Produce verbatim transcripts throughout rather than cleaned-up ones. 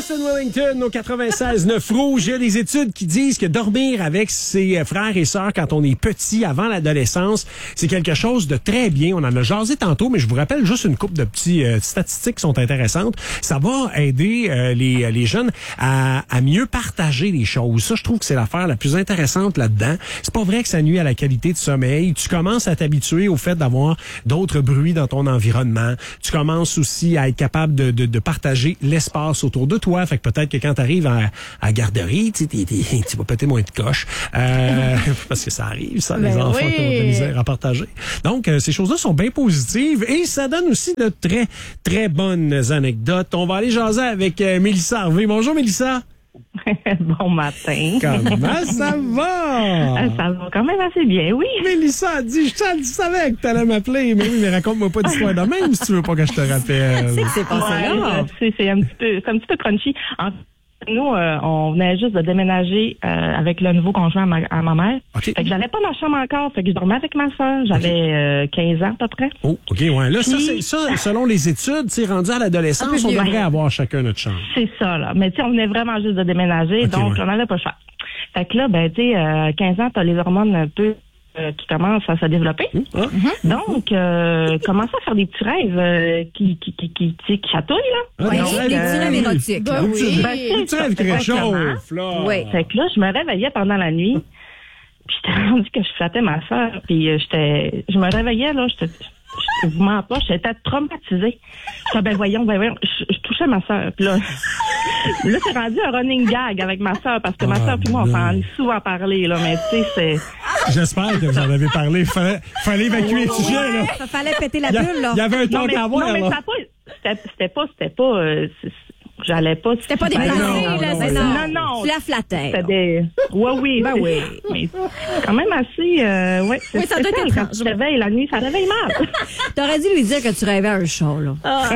Austin Wellington au quatre-vingt-seize neuf Rouge. Il y a des études qui disent que dormir avec ses frères et sœurs quand on est petit, avant l'adolescence, c'est quelque chose de très bien. On en a jasé tantôt, mais je vous rappelle juste une couple de petits euh, statistiques qui sont intéressantes. Ça va aider euh, les, les jeunes à, à mieux partager les choses. Ça, je trouve que c'est l'affaire la plus intéressante là-dedans. C'est pas vrai que ça nuit à la qualité de sommeil. Tu commences à t'habituer au fait d'avoir d'autres bruits dans ton environnement. Tu commences aussi à être capable de, de, de partager l'espace autour de toi. Fait que peut-être que quand tu arrives à, à la garderie, tu vas péter moins de coche. Euh, parce que ça arrive, ça, ben les enfants oui. qui ont de la misère à partager. Donc, euh, ces choses-là sont bien positives et ça donne aussi de très, très bonnes anecdotes. On va aller jaser avec euh, Mélissa Harvey. Bonjour, Mélissa. Bon matin. Comment ça va? Ça va quand même assez bien, oui. Mélissa a dit, je, je savais que t'allais m'appeler, mais oui, mais raconte-moi pas d'histoire de même si tu veux pas que je te rappelle. C'est que c'est passé ouais, là. C'est, c'est un petit peu, c'est un petit peu crunchy. En Nous, euh, on venait juste de déménager euh, avec le nouveau conjoint à ma, à ma mère. Okay. Fait que j'avais pas ma chambre encore. Fait que je dormais avec ma soeur. J'avais okay. euh, quinze ans à peu près. Oh, OK, ouais. Là, Puis, ça, c'est, ça, selon les études, tu sais, rendu à l'adolescence, on devrait avoir chacun notre chambre. C'est ça, là. Mais tu sais, on venait vraiment juste de déménager, okay, donc ouais. on n'avait pas le choix. Fait que là, ben, tu sais, euh, quinze ans, t'as les hormones un peu Euh, qui commence à se développer. Mmh. Mm-hmm. Donc, euh, commence à faire des petits rêves euh, qui, qui, qui, qui, qui, qui chatouillent, là. Ah, oui, des petits rêves érotiques. Ben oui. Ben, des petits rêves qui réchauffent, là. Oui. Fait que là, je me réveillais pendant la nuit, puis j'étais rendu que je flattais ma soeur, puis euh, j'étais, je me réveillais, là, j'étais, je vous mens pas, j'étais traumatisée. Je ben voyons, ben voyons, je, je touchais ma soeur, puis là, là, c'est rendu un running gag avec ma soeur, parce que ah, ma soeur puis moi, on s'en est souvent parlé, là, mais tu sais, c'est... J'espère que vous en avez parlé. Fallait, fallait évacuer le sujet, là. Ça fallait péter la bulle, là. Il y avait un temps à voir, là. Non, mais ça pas, c'était, c'était pas, c'était pas, euh, j'allais pas... C'était pas des plaisirs, là, c'est non, non, non. Tu la flattais. C'était des... Ouais, oui. Ben oui. Mais quand même assez, euh, ouais. Oui, ça doit être étrange. Quand je réveille la nuit, ça réveille mal. T'aurais dû lui dire que tu rêvais un chat, là. Ah.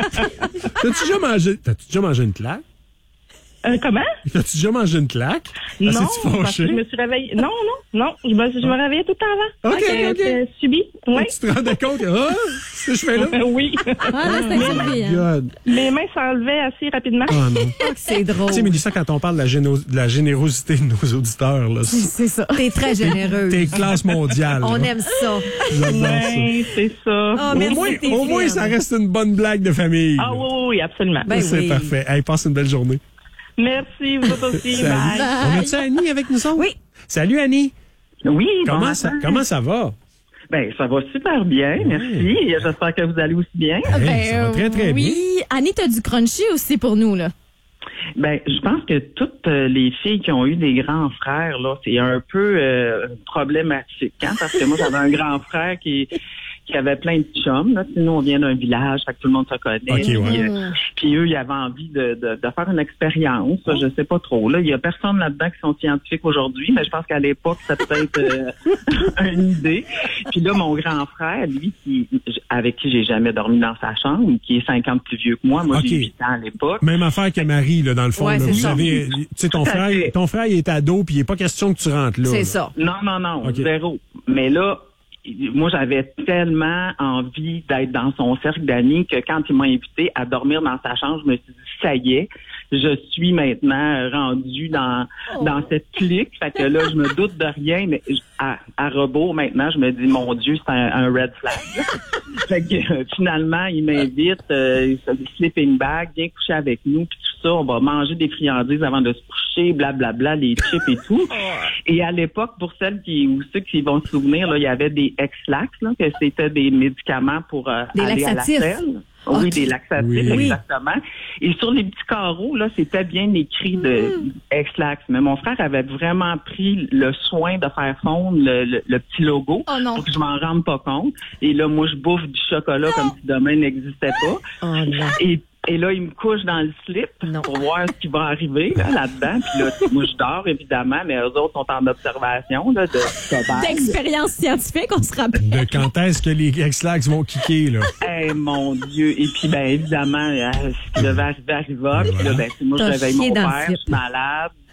T'as-tu déjà mangé, t'as-tu déjà mangé une claque? Euh, comment? T'as-tu déjà mangé une claque? Non, parce que je me suis réveillée. Non, non, non. Je me, je me réveillais tout le temps avant. OK, okay, OK. Euh, subi. Ouais. Tu te rendais compte que, ah, ce que je fais là? Oui. Ah, c'est surpris, hein. Mes mains s'enlevaient assez rapidement. Ah, non. C'est drôle. Tu sais, Mélissa, quand on parle de la, géno- de la générosité de nos auditeurs, là. C'est, c'est ça. T'es très généreuse. T'es, t'es classe mondiale. On là. aime ça. J'adore ouais, ça. C'est ça. Oh, au moins, au moins ça reste une bonne blague de famille. Ah, oui, oui, oui, absolument. Ben c'est oui. parfait. Hey, passe une belle journée. Merci, vous aussi. Bye. On a-tu Annie avec nous autres? Oui. Salut, Annie. Oui. Comment, bon ça, comment ça va? Ben, ça va super bien, merci. Oui. J'espère que vous allez aussi bien. Ben, hey, ça va très, très oui. bien. Oui. Annie, t'as du crunchy aussi pour nous, là. Ben, je pense que toutes les filles qui ont eu des grands frères, là, c'est un peu euh, problématique, hein, parce que moi, j'avais un grand frère qui... qui avait plein de chums. Là. Nous, on vient d'un village, fait que tout le monde se connaît. Okay, ouais. Puis, euh, puis eux, ils avaient envie de, de, de faire une expérience. Je sais pas trop. Là, il y a personne là-dedans qui sont scientifiques aujourd'hui, mais je pense qu'à l'époque, ça peut être euh, une idée. Puis là, mon grand frère, lui, qui, avec qui j'ai jamais dormi dans sa chambre, qui est cinq ans plus vieux que moi. Moi, okay. j'ai huit ans à l'époque. Même affaire que Marie, là, dans le fond. Ouais, là, vous ça. savez, tu sais, ton frère, ton frère, il est ado, puis il n'est pas question que tu rentres là. C'est là. ça. Non, non, non, okay. Zéro. Mais là, moi, j'avais tellement envie d'être dans son cercle d'amis que quand il m'a invité à dormir dans sa chambre, je me suis dit, ça y est, je suis maintenant rendue dans oh. dans cette clique. Fait que là, je me doute de rien, mais à, à rebours, maintenant, je me dis, mon Dieu, c'est un, un red flag. Fait que euh, finalement, il m'invite, euh, sleeping bag, viens coucher avec nous, puis tout ça, on va manger des friandises avant de se coucher, blablabla, les chips et tout. Et à l'époque, pour celles qui ou ceux qui vont se souvenir, là, il y avait des Ex-Lax, là, que c'était des médicaments pour euh, des aller laxatifs. à la selle. Oui, okay. Des laxatifs, oui. Exactement. Et sur les petits carreaux, là, c'était bien écrit de mm. Ex-Lax. Mais mon frère avait vraiment pris le soin de faire fondre le, le, le petit logo oh pour que je m'en rende pas compte. Et là, moi, je bouffe du chocolat non. comme si demain n'existait pas. Oh non. Et Et là, il me couche dans le slip non. pour voir ce qui va arriver là, là-dedans. Puis là, moi, je dors, évidemment, mais eux autres sont en observation là, de d'expérience scientifique, on se rappelle. De quand est-ce que les Ex-Lax vont kicker, là? Eh, hey, mon Dieu! Et puis, ben évidemment, euh, ce qui devait arriver arriva. Puis là, ben, moi, je réveille mon père, je suis malade.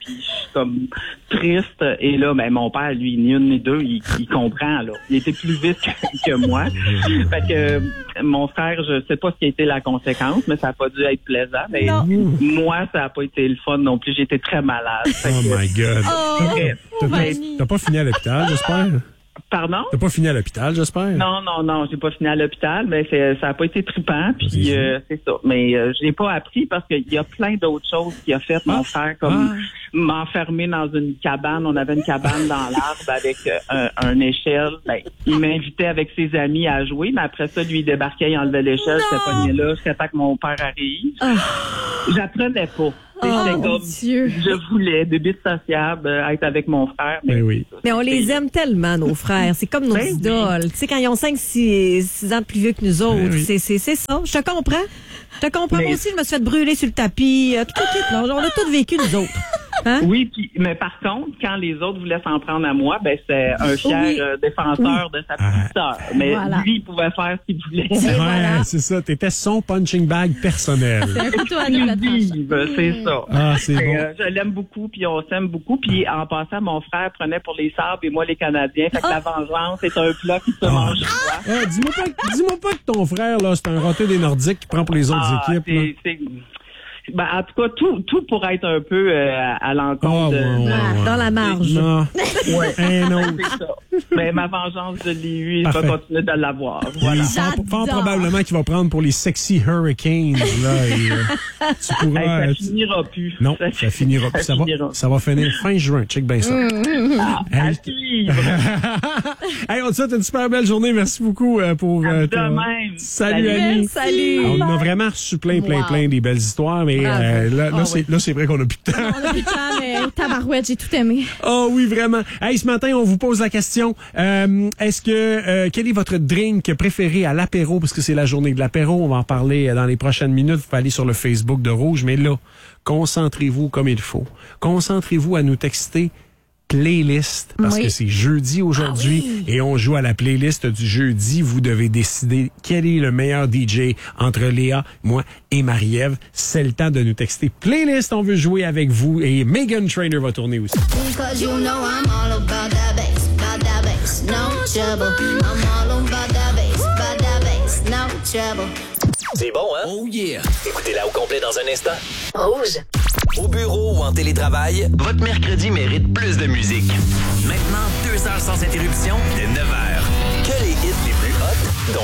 puis je suis comme triste. Et là, ben mon père, lui, ni une ni deux, il, il comprend, là. Il était plus vite que, que moi. Fait que euh, mon frère, je sais pas ce qui a été la conséquence, mais ça a pas dû être plaisant. Mais Non. moi, ça a pas été le fun non plus. J'étais très malade. Fait Oh que- my God. Oh, Très- T'as pas, Vanny. t'as pas fini à l'hôpital, j'espère? Pardon? T'as pas fini à l'hôpital, j'espère? Non, non, non, j'ai pas fini à l'hôpital, mais c'est, ça a pas été trippant, puis euh, c'est ça. Mais euh, j'ai pas appris parce qu'il y a plein d'autres choses qu'il a fait mon Ah. frère, comme Ah. m'enfermer dans une cabane. On avait une cabane dans l'arbre avec euh, un, un échelle. Ben, il m'invitait avec ses amis à jouer, mais après ça, lui, il débarquait, il enlevait l'échelle, j'étais pogné là, jusqu'à temps que mon père arrive. J'apprenais pas. Tu sais, Oh, j'étais mon comme, Dieu. je voulais, début sociable, euh, être avec mon frère. Ben oui. Mais on les aime tellement, nos frères. C'est comme nos Ben oui. idoles. Tu sais, quand ils ont cinq, six ans de plus vieux que nous autres, Ben oui. c'est, c'est, c'est ça. Je te comprends. Je te comprends. Mais- Moi aussi, je me suis fait brûler sur le tapis. Euh, tout le kit, là. On a tout vécu, nous autres. Hein? Oui, puis mais par contre, quand les autres voulaient s'en prendre à moi, ben c'est un fier Oui. euh, défenseur de sa petite sœur. Mais Voilà. lui, il pouvait faire ce qu'il voulait. Ouais, voilà. c'est ça. T'étais son punching bag personnel. C'est un couteau à double tranchant. Vive, c'est ça. Ah, c'est Et, bon. euh, je l'aime beaucoup, puis on s'aime beaucoup. Puis en passant, mon frère prenait pour les Sables et moi les Canadiens. Fait que la vengeance est un plat qui se mange froid. Eh, dis-moi pas, dis-moi pas que ton frère, là, c'est un roté des Nordiques qui prend pour les autres Ah, équipes. là. c'est, c'est- ben, en tout cas, tout, tout pour être un peu euh, à, à l'encontre Ah, de... ouais, ouais, ouais. Dans la marge. Non. Ouais. Eh non. C'est ça. Mais ma vengeance, je l'ai eue et je vais Parfait. continuer de l'avoir. Voilà. Oui, fort, fort J'adore. probablement qu'il va prendre pour les sexy hurricanes. Là, et, euh, tu pourras. Hey, ça euh, tu- finira plus. Non, ça finira plus. Ça va, finira. ça va finir fin juin. Check bien ça. À Hey, suivre. hey, on te souhaite une super belle journée. Merci beaucoup euh, pour euh, De ton- même. Salut, Salut. Annie. Salut. On en a vraiment reçu plein, plein, Wow. plein des belles histoires, mais euh, là, là, Ah c'est, oui. là, c'est vrai qu'on a plus de temps. On a plus de temps, mais tabarouette, j'ai tout aimé. Oh oui, vraiment. Hey, ce matin, on vous pose la question. Euh, est-ce que euh, quel est votre drink préféré à l'apéro? Parce que c'est la journée de l'apéro. On va en parler dans les prochaines minutes. Vous pouvez aller sur le Facebook de Rouge. Mais là, concentrez-vous comme il faut. Concentrez-vous à nous texter playlist parce Oui. que c'est jeudi aujourd'hui et on joue à la playlist du jeudi. Vous devez décider quel est le meilleur D J entre Léa, moi et Marie-Ève. C'est le temps de nous texter playlist. On veut jouer avec vous et Megan Trainor va tourner aussi. Cause you know I'm all about that bass, about that bass, no trouble. I'm all about that bass, about that bass, no trouble. C'est bon, hein? Oh yeah! Écoutez-la au complet dans un instant. Rouge. Au bureau ou en télétravail, votre mercredi mérite plus de musique. Maintenant, deux heures sans interruption, de neuf heures.